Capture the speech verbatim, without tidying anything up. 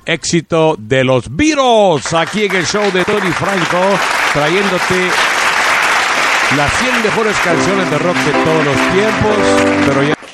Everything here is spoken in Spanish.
éxito de los Beatles, aquí en el show de Tony Franco, trayéndote las cien mejores canciones de rock de todos los tiempos, pero ya